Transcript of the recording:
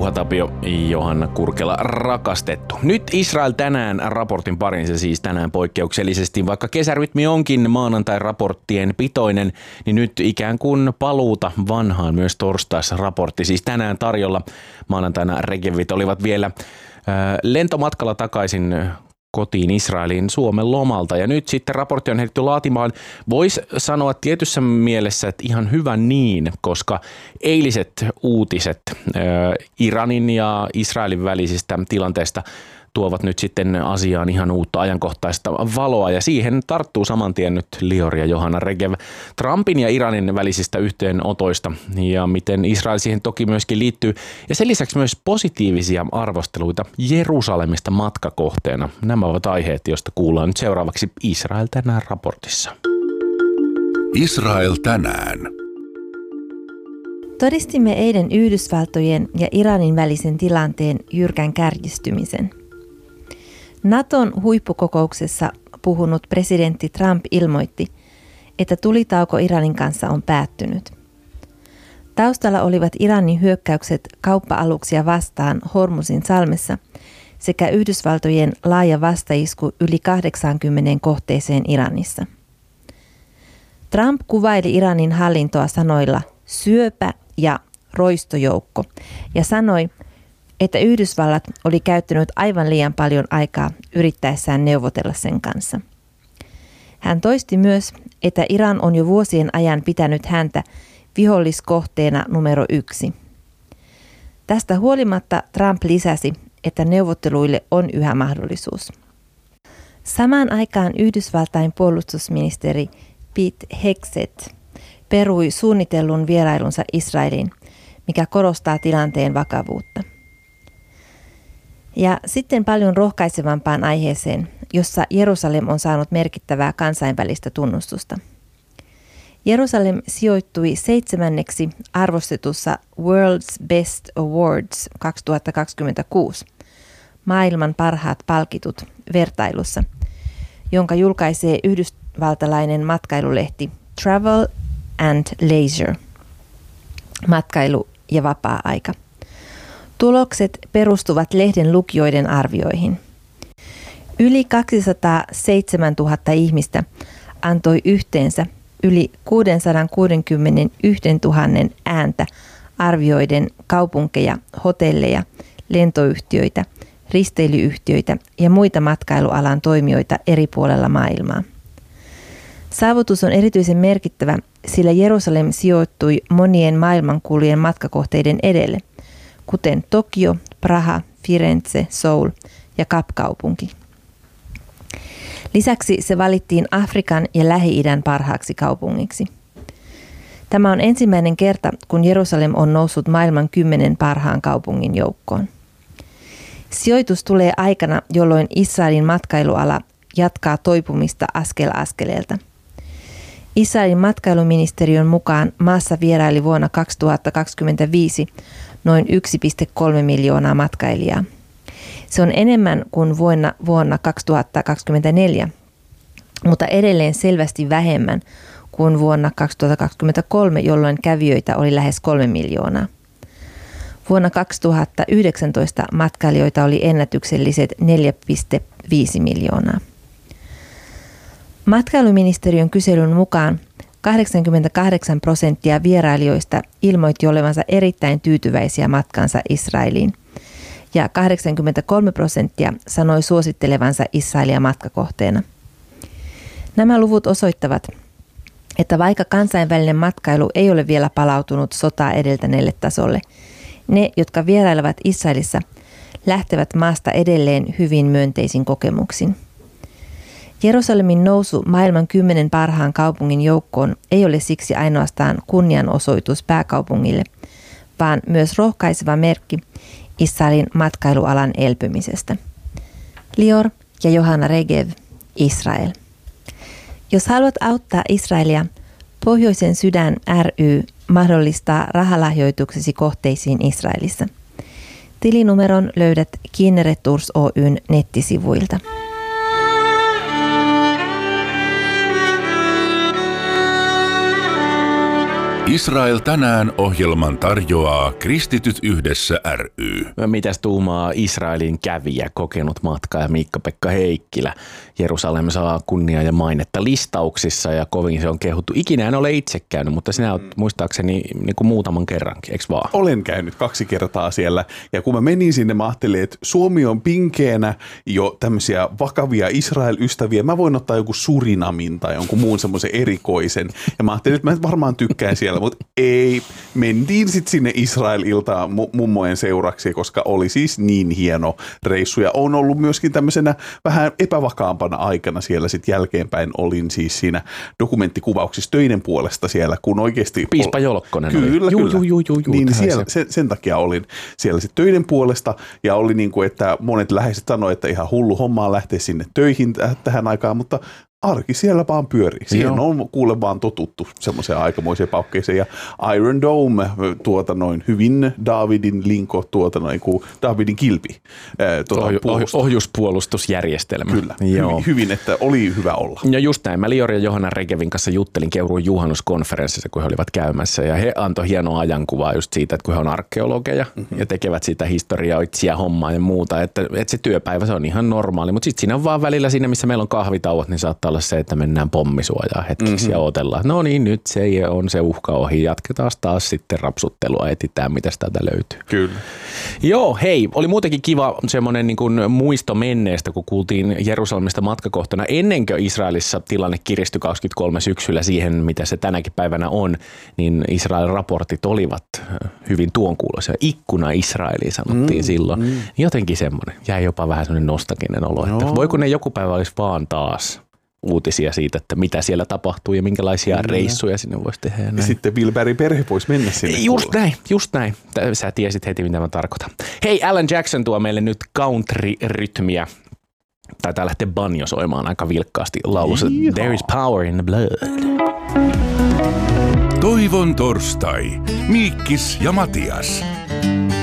Juha Tapio, Johanna Kurkela, rakastettu. Nyt Israel tänään raportin parin, se siis tänään poikkeuksellisesti. Vaikka kesärytmi onkin maanantai-raporttien pitoinen, niin nyt ikään kuin paluuta vanhaan myös torstaissa raportti. Siis tänään tarjolla maanantaina Regevit olivat vielä lentomatkalla takaisin kotiin Israeliin Suomen lomalta. Ja nyt sitten raportti on heitetty laatimaan. Voisi sanoa tietyssä mielessä, että ihan hyvä niin, koska eiliset uutiset Iranin ja Israelin välisistä tilanteista tuovat nyt sitten asiaan ihan uutta ajankohtaista valoa, ja siihen tarttuu saman tien nyt Lior ja Johanna Regev Trumpin ja Iranin välisistä yhteenotoista ja miten Israel siihen toki myöskin liittyy, ja sen lisäksi myös positiivisia arvosteluita Jerusalemista matkakohteena. Nämä ovat aiheet, joista kuullaan nyt seuraavaksi Israel tänään raportissa. Israel tänään. Todistimme eilen Yhdysvaltojen ja Iranin välisen tilanteen jyrkän kärjistymisen. Naton huippukokouksessa puhunut presidentti Trump ilmoitti, että tulitauko Iranin kanssa on päättynyt. Taustalla olivat Iranin hyökkäykset kauppa-aluksia vastaan Hormuzin salmessa sekä Yhdysvaltojen laaja vastaisku yli 80 kohteeseen Iranissa. Trump kuvaili Iranin hallintoa sanoilla syöpä ja roistojoukko ja sanoi, että Yhdysvallat oli käyttänyt aivan liian paljon aikaa yrittäessään neuvotella sen kanssa. Hän toisti myös, että Iran on jo vuosien ajan pitänyt häntä viholliskohteena numero 1. Tästä huolimatta Trump lisäsi, että neuvotteluille on yhä mahdollisuus. Samaan aikaan Yhdysvaltain puolustusministeri Pete Hegseth perui suunnitellun vierailunsa Israeliin, mikä korostaa tilanteen vakavuutta. Ja sitten paljon rohkaisevampaan aiheeseen, jossa Jerusalem on saanut merkittävää kansainvälistä tunnustusta. Jerusalem sijoittui 7. arvostetussa World's Best Awards 2026, maailman parhaat palkitut vertailussa, jonka julkaisee yhdysvaltalainen matkailulehti Travel and Leisure, matkailu ja vapaa-aika. Tulokset perustuvat lehden lukijoiden arvioihin. Yli 207 000 ihmistä antoi yhteensä yli 661 000 ääntä arvioiden kaupunkeja, hotelleja, lentoyhtiöitä, risteilyyhtiöitä ja muita matkailualan toimijoita eri puolella maailmaa. Saavutus on erityisen merkittävä, sillä Jerusalem sijoittui monien maailmankuulujen matkakohteiden edelle, kuten Tokio, Praha, Firenze, Seoul ja Kapkaupunki. Lisäksi se valittiin Afrikan ja Lähi-idän parhaaksi kaupungiksi. Tämä on ensimmäinen kerta, kun Jerusalem on noussut maailman 10 parhaan kaupungin joukkoon. Sijoitus tulee aikana, jolloin Israelin matkailuala jatkaa toipumista askel askeleelta. Israelin matkailuministeriön mukaan maassa vieraili vuonna 2025 noin 1,3 miljoonaa matkailijaa. Se on enemmän kuin vuonna 2024, mutta edelleen selvästi vähemmän kuin vuonna 2023, jolloin kävijöitä oli lähes 3 miljoonaa. Vuonna 2019 matkailijoita oli ennätykselliset 4,5 miljoonaa. Matkailuministeriön kyselyn mukaan 88% vierailijoista ilmoitti olevansa erittäin tyytyväisiä matkansa Israeliin ja 83% sanoi suosittelevansa Israelia matkakohteena. Nämä luvut osoittavat, että vaikka kansainvälinen matkailu ei ole vielä palautunut sotaa edeltäneelle tasolle, ne, jotka vierailevat Israelissa, lähtevät maasta edelleen hyvin myönteisin kokemuksin. Jerusalemin nousu maailman 10 parhaan kaupungin joukkoon ei ole siksi ainoastaan kunnianosoitus pääkaupungille, vaan myös rohkaiseva merkki Israelin matkailualan elpymisestä. Lior ja Johanna Regev, Israel. Jos haluat auttaa Israelia, Pohjoisen sydän ry mahdollistaa rahalahjoituksesi kohteisiin Israelissa. Tilinumeron löydät Kinneret Tours Oyn nettisivuilta. Israel tänään -ohjelman tarjoaa Kristityt yhdessä ry. Mitäs tuumaa Israelin kävijä, kokenut matkaaja Miikka-Pekka Heikkilä? Jerusalem saa kunniaa ja mainetta listauksissa ja kovin se on kehuttu. Ikinä en ole itse käynyt, mutta sinä olet muistaakseni niin kuin muutaman kerrankin, eikö vaan? Olen käynyt 2 kertaa siellä ja kun mä menin sinne, mä ajattelin, että Suomi on pinkeänä jo tämmöisiä vakavia Israel-ystäviä. Mä voin ottaa joku Surinamin tai jonkun muun semmoisen erikoisen ja mä ajattelin, että mä varmaan tykkään siellä, mutta ei. Mentiin sitten sinne Israel-iltaan mummojen seuraksi, koska oli siis niin hieno reissu ja on ollut myöskin tämmöisenä vähän epävakaampana aikana siellä sitten jälkeenpäin. Olin siis siinä dokumenttikuvauksissa töiden puolesta siellä, kun oikeasti... Piispa Jolkkonen kyllä, oli. Kyllä. Niin siellä, sen takia olin siellä sitten töiden puolesta ja oli niin kuin, että monet läheiset sanoivat, että ihan hullu hommaa lähteä sinne töihin tähän aikaan, mutta arki siellä vaan pyörii. Siihen on kuule vaan totuttu semmoiseen aikamoiseen paukkeeseen. Ja Iron Dome, hyvin Daavidin linko, kuin Daavidin kilpi. Ohjuspuolustusjärjestelmä. Kyllä, hyvin, että oli hyvä olla. Ja just näin. Mä Liori ja Johanna Regevin kanssa juttelin Keuruun juhannuskonferenssissa, kun he olivat käymässä. Ja he antoi hienoa ajankuvaa just siitä, että kun he on arkeologeja ja tekevät sitä historioitsija hommaa ja muuta, että se työpäivä se on ihan normaali. Mutta sitten siinä on vaan välillä siinä, missä meillä on kahvitauot, niin saattaa olla se, että mennään pommisuojaa hetkeksi ja otellaan. No niin, nyt se on se uhka ohi. Jatketaan taas sitten rapsuttelua, etsitään, mitä täältä löytyy. Kyllä. Joo, hei, oli muutenkin kiva semmoinen niin kuin muisto menneestä, kun kuultiin Jerusalemista matkakohtana. Ennen kuin Israelissa tilanne kiristyi 23 syksyllä siihen, mitä se tänäkin päivänä on, niin Israelin raportit olivat hyvin tuonkuuloisia. Ikkuna Israeliin sanottiin silloin. Jotenkin semmoinen. Jäi jopa vähän semmoinen nostalginen olo, että voiko ne joku päivä olisi vaan taas uutisia siitä, että mitä siellä tapahtuu ja minkälaisia reissuja sinne voisi tehdä. Ja sitten Wilbergin perhe voisi mennä sinne. Just näin. Sä tiesit heti, mitä mä tarkoitan. Hei, Alan Jackson tuo meille nyt country-rytmiä. Taitaa lähteä banjo soimaan aika vilkkaasti laulussa. There is power in the blood. Toivon torstai. Miikkis ja Matias.